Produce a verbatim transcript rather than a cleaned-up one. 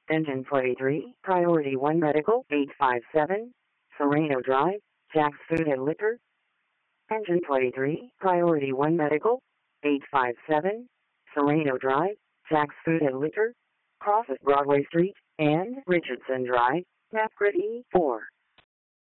Engine twenty-three, Priority one Medical, eight five seven, Sereno Drive, Jack's Food and Liquor. Engine twenty-three, Priority one Medical, eight five seven, Sereno Drive, Jack's Food and Liquor, crosses Broadway Street and Richardson Drive, Napgrid E four.